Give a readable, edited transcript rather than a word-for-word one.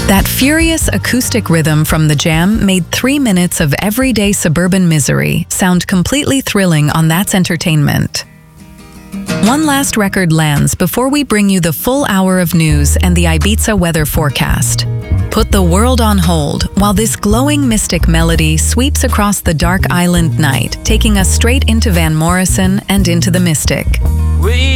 That furious acoustic rhythm from the jam made 3 minutes of everyday suburban misery sound completely thrilling on That's Entertainment. One last record lands before we bring you the full hour of news and the Ibiza weather forecast. Put the world on hold while this glowing mystic melody sweeps across the dark island night, taking us straight into Van Morrison and into the mystic.